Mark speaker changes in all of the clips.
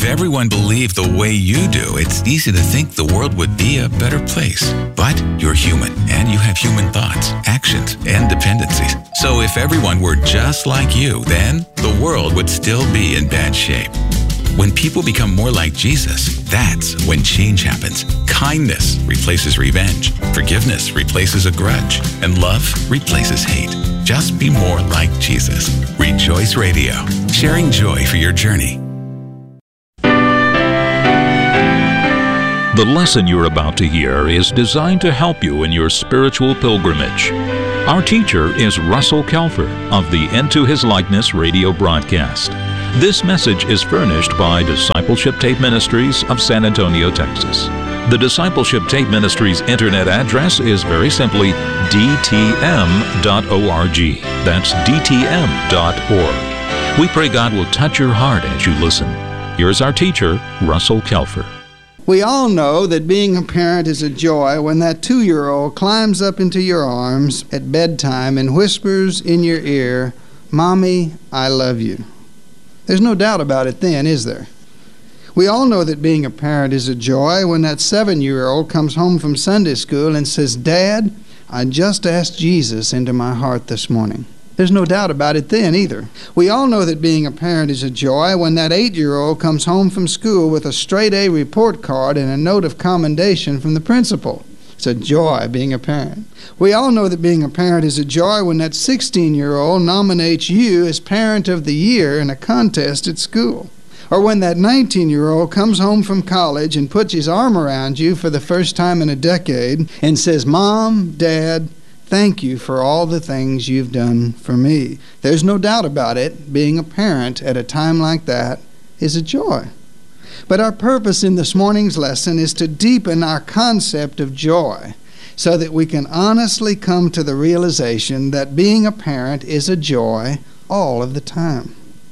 Speaker 1: If everyone believed the way you do, it's easy to think the world would be a better place. But you're human, and you have human thoughts, actions, and dependencies. So if everyone were just like you, then the world would still be in bad shape. When people become more like Jesus, that's when change happens. Kindness replaces revenge. Forgiveness replaces a grudge. And love replaces hate. Just be more like Jesus. Rejoice Radio, sharing joy for your journey.
Speaker 2: The lesson you're about to hear is designed to help you in your spiritual pilgrimage. Our teacher is Russell Kelfer of the Into His Likeness radio broadcast. This message is furnished by Discipleship Tape Ministries of San Antonio, Texas. The Discipleship Tape Ministries internet address is very simply dtm.org. That's dtm.org. We pray God will touch your heart as you listen. Here's our teacher, Russell Kelfer.
Speaker 3: We all know that being a parent is a joy when that 2-year-old climbs up into your arms at bedtime and whispers in your ear, "Mommy, I love you." There's no doubt about it then, is there? We all know that being a parent is a joy when that 7-year-old comes home from Sunday school and says, "Dad, I just asked Jesus into my heart this morning." There's no doubt about it then either. We all know that being a parent is a joy when that 8-year-old comes home from school with a straight A report card and a note of commendation from the principal. It's a joy being a parent. We all know that being a parent is a joy when that 16-year-old nominates you as Parent of the Year in a contest at school. Or when that 19-year-old comes home from college and puts his arm around you for the first time in a decade and says, "Mom, Dad, thank you for all the things you've done for me." There's no doubt about it. Being a parent at a time like that is a joy. But our purpose in this morning's lesson is to deepen our concept of joy so that we can honestly come to the realization that being a parent is a joy all of the time.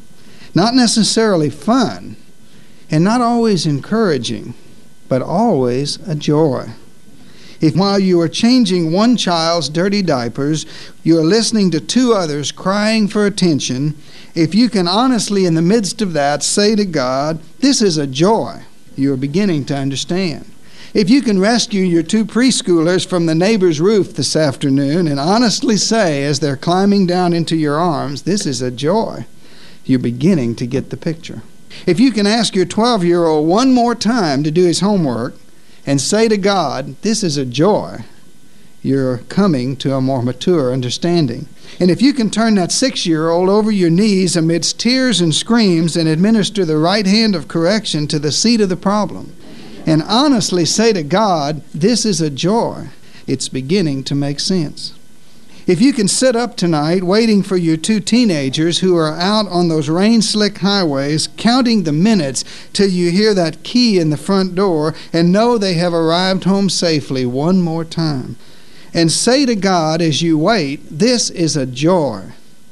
Speaker 3: Not necessarily fun and not always encouraging, but always a joy. If while you are changing one child's dirty diapers, you are listening to 2 others crying for attention, if you can honestly in the midst of that say to God, "This is a joy," you are beginning to understand. If you can rescue your 2 preschoolers from the neighbor's roof this afternoon and honestly say as they're climbing down into your arms, "This is a joy," you're beginning to get the picture. If you can ask your 12-year-old one more time to do his homework and say to God, "This is a joy," you're coming to a more mature understanding. And if you can turn that 6-year-old over your knees amidst tears and screams and administer the right hand of correction to the seat of the problem, and honestly say to God, "This is a joy," it's beginning to make sense. If you can sit up tonight waiting for your 2 teenagers who are out on those rain-slick highways counting the minutes till you hear that key in the front door and know they have arrived home safely one more time, and say to God as you wait, "This is a joy,"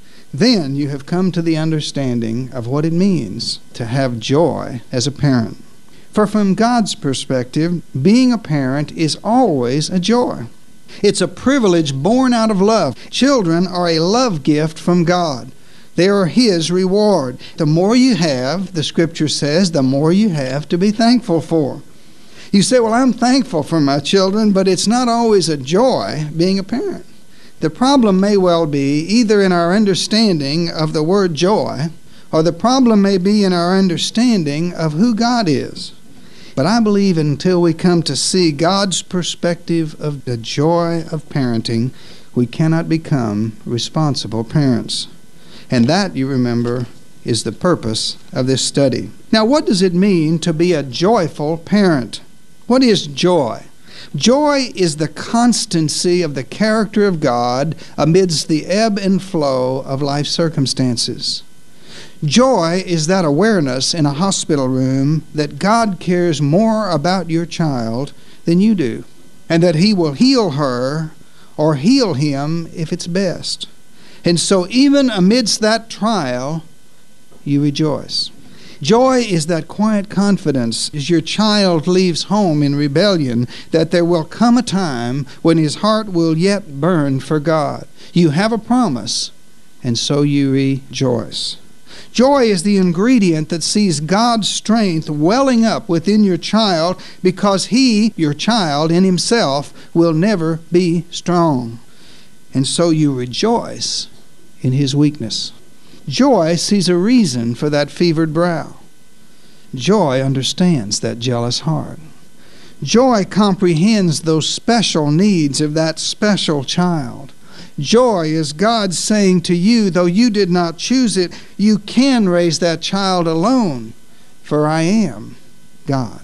Speaker 3: then you have come to the understanding of what it means to have joy as a parent. For from God's perspective, being a parent is always a joy. It's a privilege born out of love. Children are a love gift from God. They are His reward. The more you have, the Scripture says, the more you have to be thankful for. You say, "Well, I'm thankful for my children," but it's not always a joy being a parent. The problem may well be either in our understanding of the word joy, or the problem may be in our understanding of who God is. But I believe until we come to see God's perspective of the joy of parenting, we cannot become responsible parents. And that, you remember, is the purpose of this study. Now, what does it mean to be a joyful parent? What is joy? Joy is the constancy of the character of God amidst the ebb and flow of life circumstances. Joy is that awareness in a hospital room that God cares more about your child than you do, and that He will heal her or heal him if it's best. And so even amidst that trial, you rejoice. Joy is that quiet confidence as your child leaves home in rebellion that there will come a time when his heart will yet burn for God. You have a promise, and so you rejoice. Joy is the ingredient that sees God's strength welling up within your child because he, your child, in himself will never be strong. And so you rejoice in his weakness. Joy sees a reason for that fevered brow. Joy understands that jealous heart. Joy comprehends those special needs of that special child. Joy is God saying to you, though you did not choose it, you can raise that child alone, for I am God.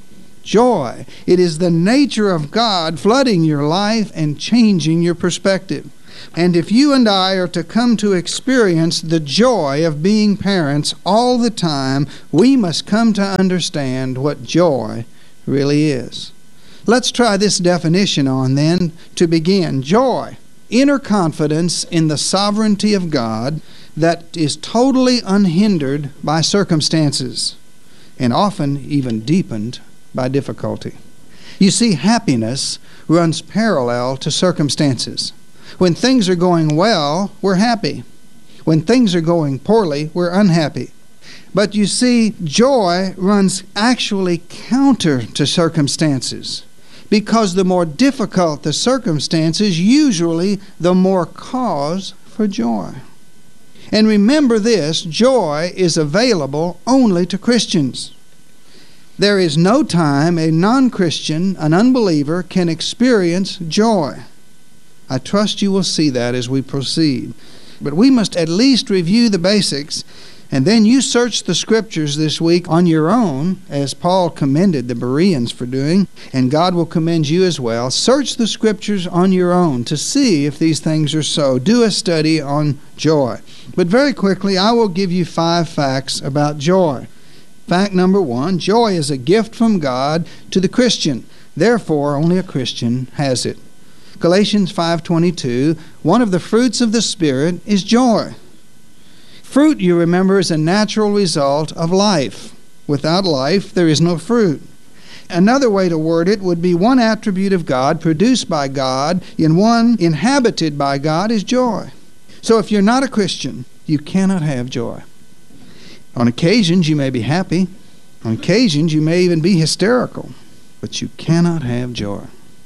Speaker 3: Joy, it is the nature of God flooding your life and changing your perspective. And if you and I are to come to experience the joy of being parents all the time, we must come to understand what joy really is. Let's try this definition on then to begin. Joy, inner confidence in the sovereignty of God that is totally unhindered by circumstances and often even deepened by difficulty. You see, happiness runs parallel to circumstances. When things are going well, we're happy. When things are going poorly, we're unhappy. But you see, joy runs actually counter to circumstances, because the more difficult the circumstances, usually the more cause for joy. And remember this, joy is available only to Christians. There is no time a non-Christian, an unbeliever, can experience joy. I trust you will see that as we proceed. But we must at least review the basics, and then you search the Scriptures this week on your own, as Paul commended the Bereans for doing, and God will commend you as well. Search the Scriptures on your own to see if these things are so. Do a study on joy. But very quickly, I will give you 5 facts about joy. Fact number 1, joy is a gift from God to the Christian. Therefore, only a Christian has it. Galatians 5:22, one of the fruits of the Spirit is joy. Fruit, you remember, is a natural result of life. Without life, there is no fruit. Another way to word it would be one attribute of God, produced by God, and one inhabited by God is joy. So if you're not a Christian, you cannot have joy. On occasions, you may be happy. On occasions, you may even be hysterical. But you cannot have joy.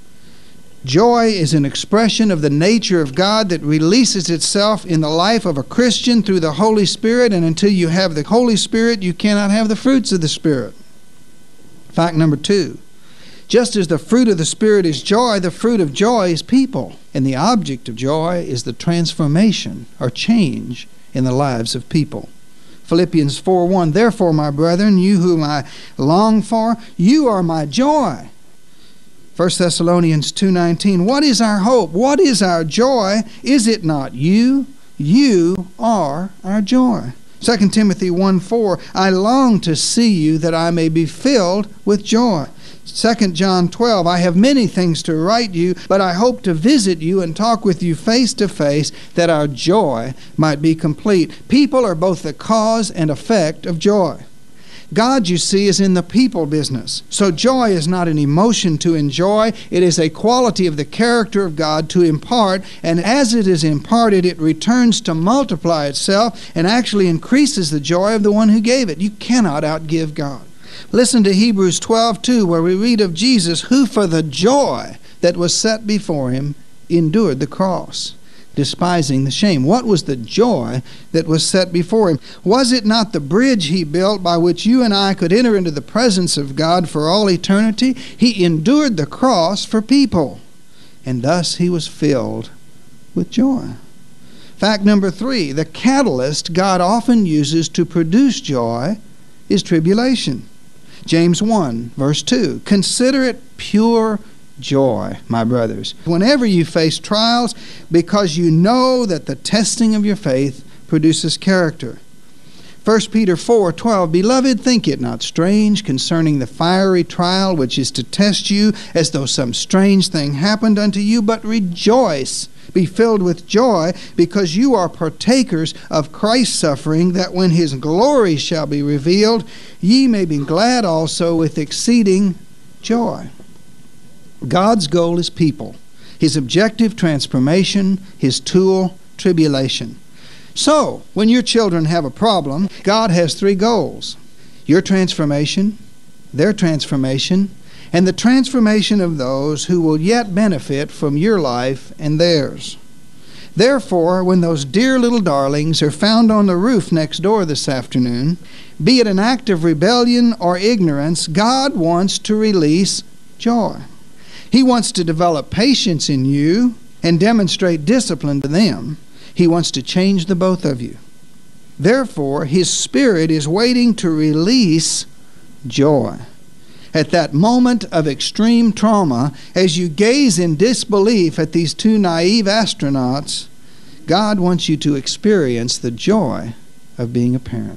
Speaker 3: Joy is an expression of the nature of God that releases itself in the life of a Christian through the Holy Spirit, and until you have the Holy Spirit, you cannot have the fruits of the Spirit. Fact number 2, just as the fruit of the Spirit is joy, the fruit of joy is people, and the object of joy is the transformation or change in the lives of people. Philippians 4:1, therefore, my brethren, you whom I long for, you are my joy. 1 Thessalonians 2:19, what is our hope? What is our joy? Is it not you? You are our joy. 2 Timothy 1:4, I long to see you that I may be filled with joy. 2 John 12, I have many things to write you, but I hope to visit you and talk with you face to face, that our joy might be complete. People are both the cause and effect of joy. God, you see, is in the people business. So joy is not an emotion to enjoy. It is a quality of the character of God to impart, and as it is imparted, it returns to multiply itself and actually increases the joy of the one who gave it. You cannot outgive God. Listen to Hebrews 12:2, where we read of Jesus, who for the joy that was set before him endured the cross, despising the shame. What was the joy that was set before him? Was it not the bridge he built by which you and I could enter into the presence of God for all eternity? He endured the cross for people, and thus he was filled with joy. Fact number 3, the catalyst God often uses to produce joy is tribulation. James 1, verse 2, consider it pure joy, my brothers, whenever you face trials, because you know that the testing of your faith produces character. 1 Peter 4:12, beloved, think it not strange concerning the fiery trial which is to test you, as though some strange thing happened unto you, but rejoice, be filled with joy, because you are partakers of Christ's suffering, that when his glory shall be revealed, ye may be glad also with exceeding joy. God's goal is people. His objective, transformation. His tool, tribulation. So, when your children have a problem, God has three goals: your transformation, their transformation, and the transformation of those who will yet benefit from your life and theirs. Therefore, when those dear little darlings are found on the roof next door this afternoon, be it an act of rebellion or ignorance, God wants to release joy. He wants to develop patience in you and demonstrate discipline to them. He wants to change the both of you. Therefore, His Spirit is waiting to release joy. At that moment of extreme trauma, as you gaze in disbelief at these two naive astronauts, God wants you to experience the joy of being a parent.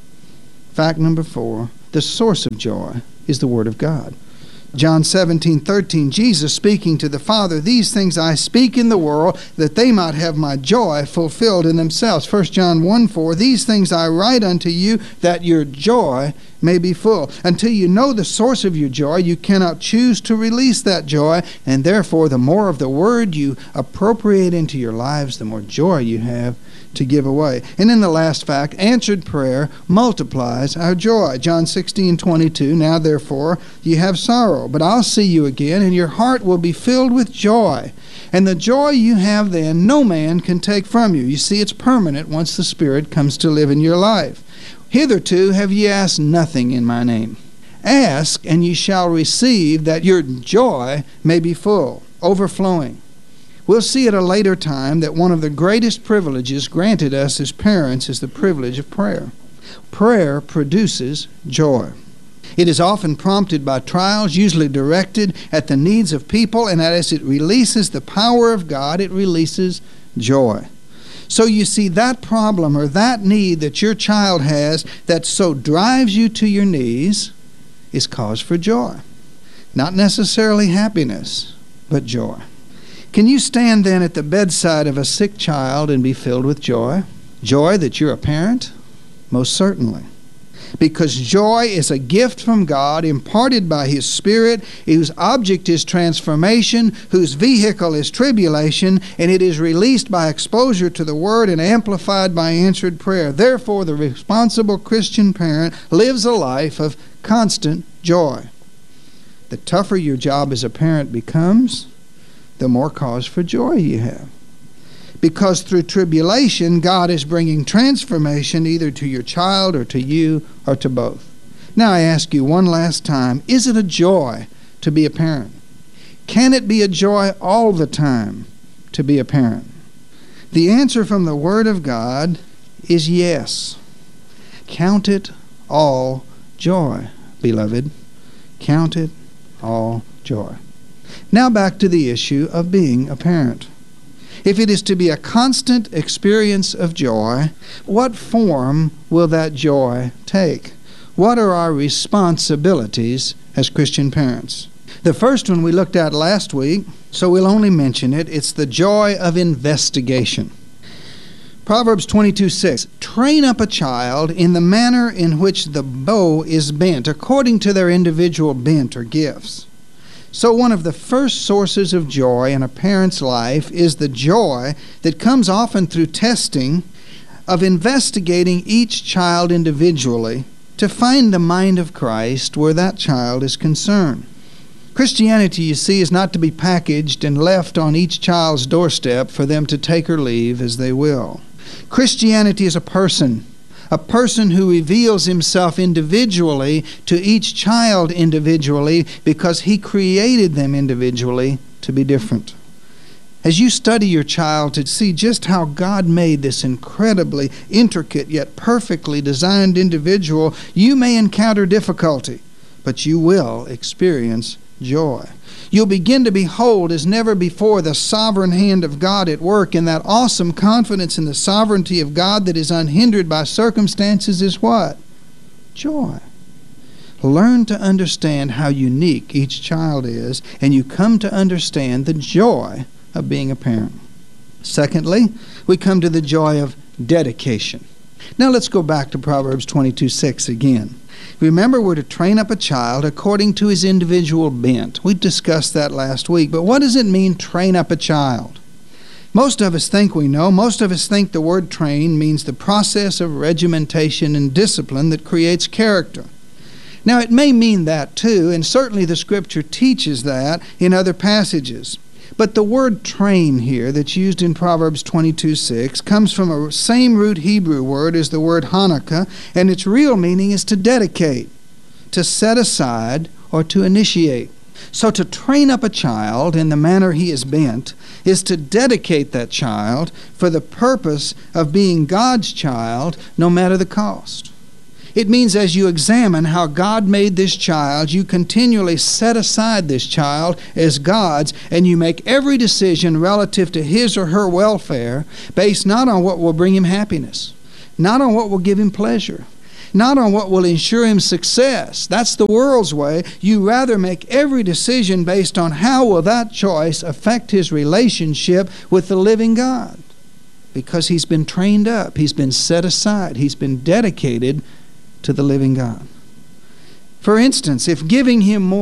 Speaker 3: Fact number 4, the source of joy is the Word of God. John 17:13, Jesus speaking to the Father, "These things I speak in the world, that they might have my joy fulfilled in themselves." 1 John 1:4, "These things I write unto you, that your joy may be full." Until you know the source of your joy, you cannot choose to release that joy, and therefore the more of the Word you appropriate into your lives, the more joy you have to give away. And in the last fact, answered prayer multiplies our joy. John 16:22, "Now therefore you have sorrow, but I'll see you again, and your heart will be filled with joy. And the joy you have then no man can take from you." You see, it's permanent once the Spirit comes to live in your life. "Hitherto have ye asked nothing in my name. Ask, and ye shall receive, that your joy may be full," overflowing. We'll see at a later time that one of the greatest privileges granted us as parents is the privilege of prayer. Prayer produces joy. It is often prompted by trials, usually directed at the needs of people, and as it releases the power of God, it releases joy. So you see, that problem or that need that your child has that so drives you to your knees is cause for joy. Not necessarily happiness, but joy. Can you stand then at the bedside of a sick child and be filled with joy? Joy that you're a parent? Most certainly. Because joy is a gift from God imparted by His Spirit, whose object is transformation, whose vehicle is tribulation, and it is released by exposure to the Word and amplified by answered prayer. Therefore, the responsible Christian parent lives a life of constant joy. The tougher your job as a parent becomes, the more cause for joy you have. Because through tribulation, God is bringing transformation either to your child or to you or to both. Now I ask you one last time, is it a joy to be a parent? Can it be a joy all the time to be a parent? The answer from the Word of God is yes. Count it all joy, beloved. Count it all joy. Now back to the issue of being a parent. If it is to be a constant experience of joy, what form will that joy take? What are our responsibilities as Christian parents? The first one we looked at last week, so we'll only mention it. It's the joy of investigation. Proverbs 22:6, "Train up a child in the manner in which the bow is bent, according to their individual bent or gifts." So one of the first sources of joy in a parent's life is the joy that comes often through testing of investigating each child individually to find the mind of Christ where that child is concerned. Christianity, you see, is not to be packaged and left on each child's doorstep for them to take or leave as they will. Christianity is a person who reveals himself individually to each child individually because he created them individually to be different. As you study your child to see just how God made this incredibly intricate yet perfectly designed individual, you may encounter difficulty, but you will experience joy. You'll begin to behold as never before the sovereign hand of God at work, and that awesome confidence in the sovereignty of God that is unhindered by circumstances is what? Joy. Learn to understand how unique each child is, and you come to understand the joy of being a parent. Secondly, we come to the joy of dedication. Now let's go back to Proverbs 22:6 again. Remember, we're to train up a child according to his individual bent. We discussed that last week, but what does it mean, train up a child? Most of us think we know. Most of us think the word train means the process of regimentation and discipline that creates character. Now, it may mean that too, and certainly the Scripture teaches that in other passages. But the word train here that's used in Proverbs 22:6 comes from a same root Hebrew word as the word Hanukkah, and its real meaning is to dedicate, to set aside, or to initiate. So to train up a child in the manner he is bent is to dedicate that child for the purpose of being God's child no matter the cost. It means as you examine how God made this child, you continually set aside this child as God's, and you make every decision relative to his or her welfare based not on what will bring him happiness, not on what will give him pleasure, not on what will ensure him success. That's the world's way. You rather make every decision based on how will that choice affect his relationship with the living God. Because he's been trained up, he's been set aside, he's been dedicated to the living God. For instance, if giving him more